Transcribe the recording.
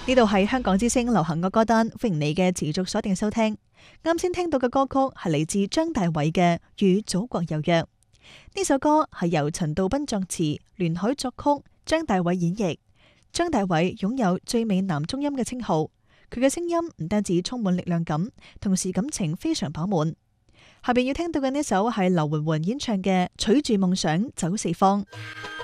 呢度係香港之聲流行嘅歌單，歡迎你嘅持續鎖定收聽。啱先聽到嘅歌曲係嚟自張大偉嘅《與祖國有約》。呢首歌係由陳道斌作詞、連海作曲、張大偉演繹。張大偉擁有最美男中音嘅稱號，佢嘅聲音唔單止充滿力量感，同時感情非常飽滿。下邊要聽到嘅呢首係劉媛媛演唱嘅《取住夢想走四方》。